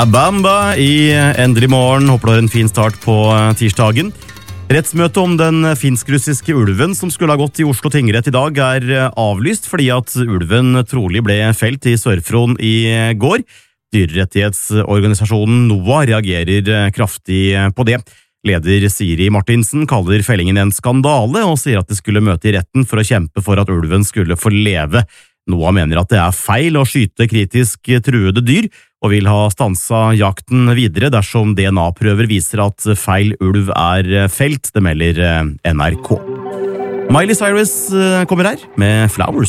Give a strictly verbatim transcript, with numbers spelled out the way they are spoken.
Abamba i Endelig morgen. Håper du har en fin start på tirsdagen. Rettsmøtet om den finsk-russiske ulven som skulle ha gått i Oslo tingrett i dag er avlyst fordi at ulven trolig ble felt i Sør-Fron i går. Dyrerettighetsorganisasjonen NOAH reagerer kraftig på det. Leder Siri Martinsen kaller fellingen en skandale og sier at de skulle møte i retten for å kjempe for at ulven skulle få leve. NOAH mener at det er feil å skyte kritisk truede dyr, og vil ha stansa jakten videre dersom D N A-prøver viser at feil ulv er felt, det melder N R K. Miley Cyrus kommer her med Flowers.